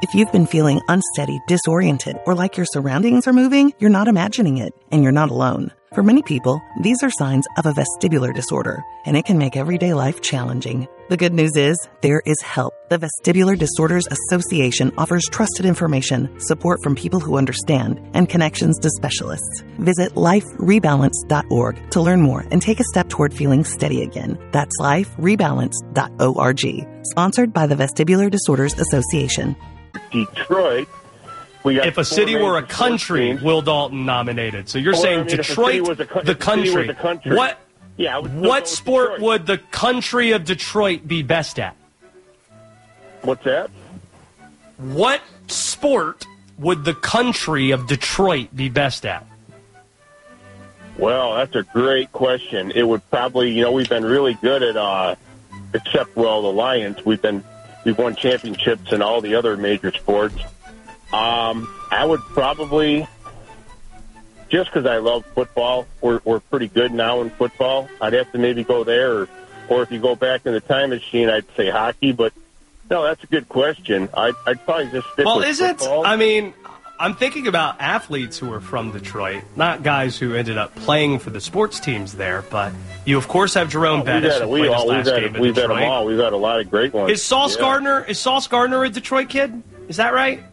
If you've been feeling unsteady, disoriented, or like your surroundings are moving, you're not imagining it, and you're not alone. For many people, these are signs of a vestibular disorder, and it can make everyday life challenging. The good news is, there is help. The Vestibular Disorders Association offers trusted information, support from people who understand, and connections to specialists. Visit liferebalance.org to learn more and take a step toward feeling steady again. That's liferebalance.org. Sponsored by the Vestibular Disorders Association. Detroit. If a city were a country, Will Dalton nominated. So you're saying Detroit, the country. What sport would the country of Detroit be best at? What's that? What sport would the country of Detroit be best at? Well, that's a great question. It would probably, we've been really good at, except, the Lions. We've won championships in all the other major sports. I would probably, just because I love football, we're pretty good now in football. I'd have to maybe go there, or if you go back in the time machine, I'd say hockey. But no, that's a good question. I'd probably just stick with football. I mean, I'm thinking about athletes who are from Detroit, not guys who ended up playing for the sports teams there. But you, of course, have Jerome Bettis. We've had them all. We've had a lot of great ones. Is Sauce Gardner a Detroit kid? Is that right?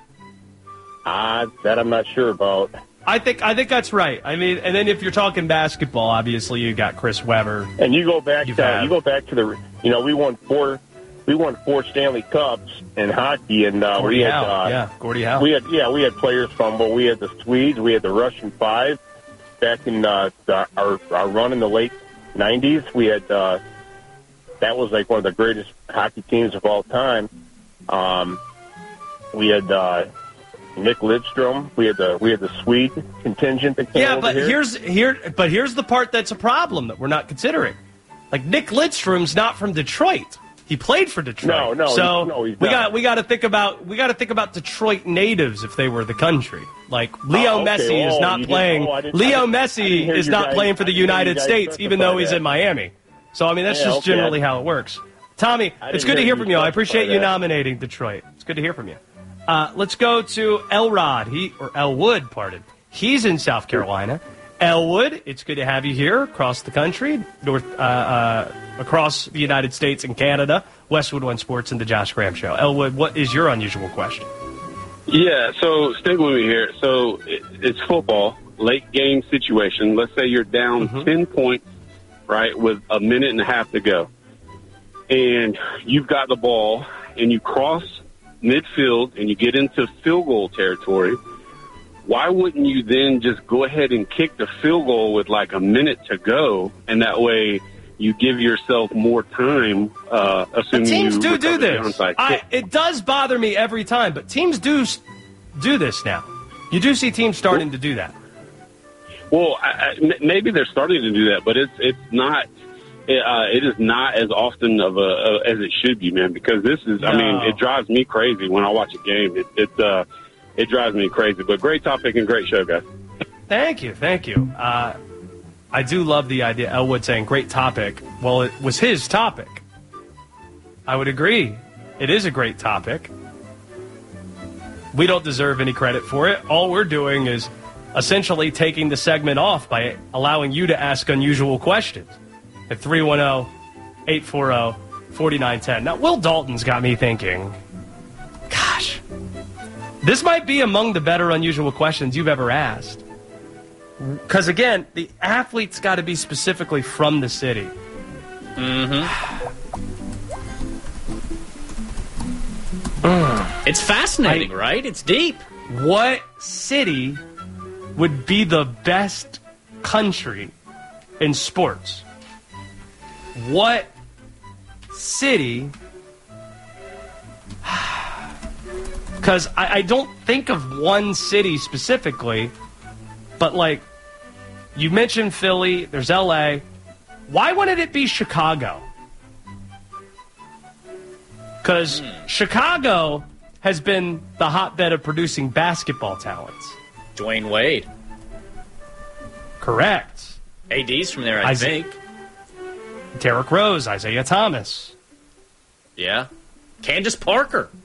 That I'm not sure about. I think that's right. I mean, and then if you're talking basketball, obviously you got Chris Webber. And you go back to the we won four Stanley Cups in hockey, and Gordie Howe. Gordie Howe. We had players from we had the Swedes, we had the Russian Five back in our run in the late '90s. We had that was like one of the greatest hockey teams of all time. We had Nick Lidstrom. We had the Swede contingent that came over here. Here's the part that's a problem that we're not considering. Like, Nick Lidstrom's not from Detroit. He played for Detroit. We got to think about Detroit natives if they were the country. Like, Leo Messi is not playing. Leo Messi is not playing for the United States, even though he's in Miami. So I mean, that's just generally how it works. Tommy, it's good to hear from you. I appreciate you nominating Detroit. It's good to hear from you. Let's go to Elwood, pardon. He's in South Carolina. Elwood, it's good to have you here across the country, across the United States and Canada. Westwood One Sports and the Josh Graham Show. Elwood, what is your unusual question? Yeah, so stick with me here. So it's football, late game situation. Let's say you're down 10 points, right, with a minute and a half to go. And you've got the ball, and you cross midfield, and you get into field goal territory. Why wouldn't you then just go ahead and kick the field goal with like a minute to go, and that way you give yourself more time, assuming teams do this. It does bother me every time, but teams do this now. You do see teams starting to do that. Well, maybe they're starting to do that, but it's not. It is not as often of as it should be, man. Because this is, I mean, it drives me crazy when I watch a game. It drives me crazy. But great topic and great show, guys. Thank you. I do love the idea. Elwood saying great topic. Well, it was his topic. I would agree. It is a great topic. We don't deserve any credit for it. All we're doing is essentially taking the segment off by allowing you to ask unusual questions. At 310-840-4910. Now, Will Dalton's got me thinking, gosh, this might be among the better unusual questions you've ever asked. Because, again, the athlete's got to be specifically from the city. It's fascinating, right? It's deep. What city would be the best country in sports? What city? Because I don't think of one city specifically, but like you mentioned Philly, there's LA. Why wouldn't it be Chicago? Because Chicago has been the hotbed of producing basketball talents. Dwayne Wade. Correct. AD's from there, I think. Derrick Rose, Isaiah Thomas. Yeah. Candace Parker.